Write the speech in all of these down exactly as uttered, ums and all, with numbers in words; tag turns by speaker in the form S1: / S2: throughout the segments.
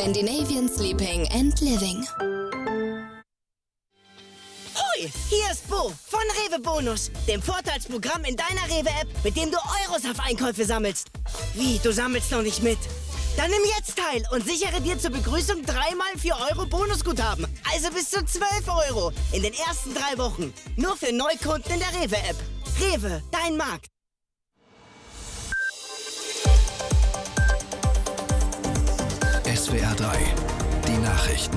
S1: Scandinavian Sleeping and Living.
S2: Hoi, hier ist Bo von Rewe Bonus, dem Vorteilsprogramm in deiner Rewe-App, mit dem du Euros auf Einkäufe sammelst. Wie, du sammelst noch nicht mit? Dann nimm jetzt teil und sichere dir zur Begrüßung dreimal vier Euro Bonusguthaben. Also bis zu zwölf Euro in den ersten drei Wochen. Nur für Neukunden in der Rewe-App. Rewe, dein Markt.
S3: S W R drei, die Nachrichten.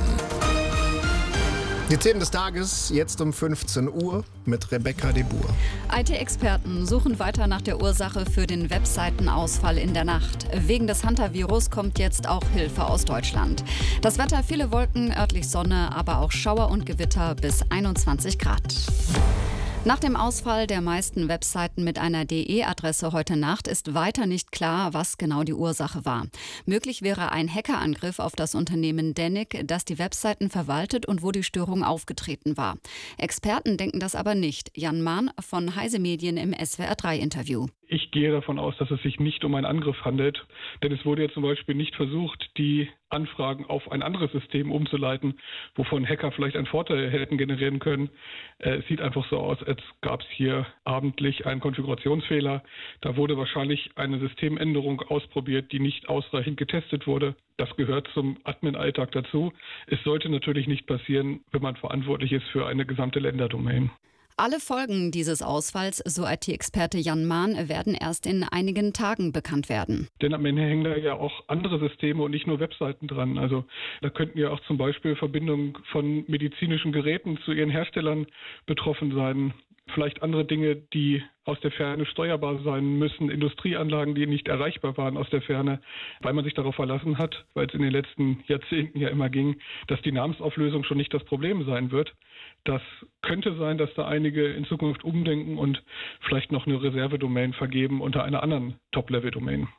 S4: Die Themen des Tages jetzt um fünfzehn Uhr mit Rebecca de Boer.
S5: I T-Experten suchen weiter nach der Ursache für den Webseitenausfall in der Nacht. Wegen des Hunter-Virus kommt jetzt auch Hilfe aus Deutschland. Das Wetter, viele Wolken, örtlich Sonne, aber auch Schauer und Gewitter bis einundzwanzig Grad. Nach dem Ausfall der meisten Webseiten mit einer D E-Adresse heute Nacht ist weiter nicht klar, was genau die Ursache war. Möglich wäre ein Hackerangriff auf das Unternehmen Denic, das die Webseiten verwaltet und wo die Störung aufgetreten war. Experten denken das aber nicht. Jan Mahn von Heise Medien im S W R drei Interview.
S6: Ich gehe davon aus, dass es sich nicht um einen Angriff handelt, denn es wurde ja zum Beispiel nicht versucht, die Anfragen auf ein anderes System umzuleiten, wovon Hacker vielleicht einen Vorteil hätten generieren können. Es sieht einfach so aus, als gab es hier abendlich einen Konfigurationsfehler. Da wurde wahrscheinlich eine Systemänderung ausprobiert, die nicht ausreichend getestet wurde. Das gehört zum Admin-Alltag dazu. Es sollte natürlich nicht passieren, wenn man verantwortlich ist für eine gesamte Länderdomain.
S5: Alle Folgen dieses Ausfalls, so I T-Experte Jan Mahn, werden erst in einigen Tagen bekannt werden.
S6: Denn am Ende hängen da ja auch andere Systeme und nicht nur Webseiten dran. Also da könnten ja auch zum Beispiel Verbindungen von medizinischen Geräten zu ihren Herstellern betroffen sein. Vielleicht andere Dinge, die aus der Ferne steuerbar sein müssen, Industrieanlagen, die nicht erreichbar waren aus der Ferne, weil man sich darauf verlassen hat, weil es in den letzten Jahrzehnten ja immer ging, dass die Namensauflösung schon nicht das Problem sein wird. Das könnte sein, dass da einige in Zukunft umdenken und vielleicht noch eine Reservedomain vergeben unter einer anderen Top-Level-Domain.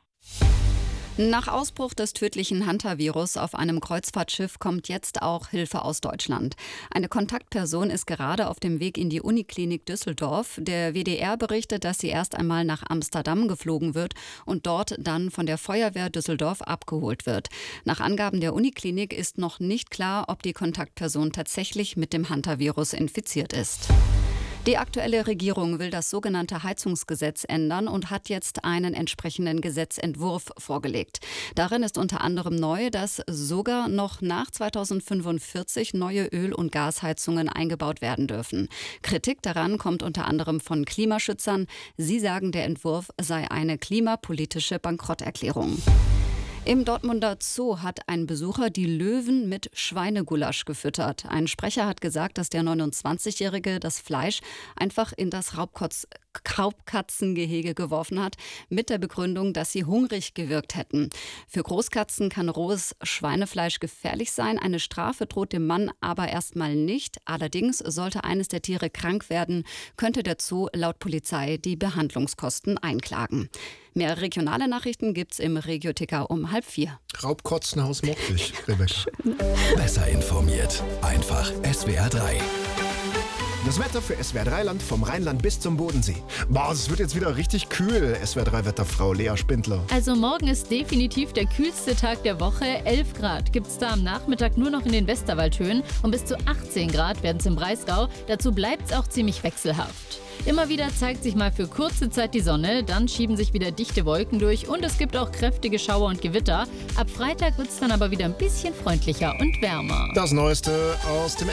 S5: Nach Ausbruch des tödlichen Hunter-Virus auf einem Kreuzfahrtschiff kommt jetzt auch Hilfe aus Deutschland. Eine Kontaktperson ist gerade auf dem Weg in die Uniklinik Düsseldorf. Der W D R berichtet, dass sie erst einmal nach Amsterdam geflogen wird und dort dann von der Feuerwehr Düsseldorf abgeholt wird. Nach Angaben der Uniklinik ist noch nicht klar, ob die Kontaktperson tatsächlich mit dem Hunter-Virus infiziert ist. Die aktuelle Regierung will das sogenannte Heizungsgesetz ändern und hat jetzt einen entsprechenden Gesetzentwurf vorgelegt. Darin ist unter anderem neu, dass sogar noch nach zweitausendfünfundvierzig neue Öl- und Gasheizungen eingebaut werden dürfen. Kritik daran kommt unter anderem von Klimaschützern. Sie sagen, der Entwurf sei eine klimapolitische Bankrotterklärung. Im Dortmunder Zoo hat ein Besucher die Löwen mit Schweinegulasch gefüttert. Ein Sprecher hat gesagt, dass der neunundzwanzigjährige das Fleisch einfach in das Raubkotz Raubkatzengehege geworfen hat, mit der Begründung, dass sie hungrig gewirkt hätten. Für Großkatzen kann rohes Schweinefleisch gefährlich sein. Eine Strafe droht dem Mann aber erstmal nicht. Allerdings, sollte eines der Tiere krank werden, könnte der Zoo laut Polizei die Behandlungskosten einklagen. Mehr regionale Nachrichten gibt's im Regioticker um halb vier.
S4: Raubkotzenhaus mochte ich, Rebecca.
S3: Besser informiert. Einfach S W R drei.
S4: Das Wetter für S W R drei Land vom Rheinland bis zum Bodensee. Boah, es wird jetzt wieder richtig kühl. S W R drei Wetterfrau Lea Spindler.
S7: Also morgen ist definitiv der kühlste Tag der Woche. elf Grad gibt es da am Nachmittag nur noch in den Westerwaldhöhen und bis zu achtzehn Grad werden es im Breisgau. Dazu bleibt es auch ziemlich wechselhaft. Immer wieder zeigt sich mal für kurze Zeit die Sonne, dann schieben sich wieder dichte Wolken durch und es gibt auch kräftige Schauer und Gewitter. Ab Freitag wird es dann aber wieder ein bisschen freundlicher und wärmer.
S4: Das Neueste aus dem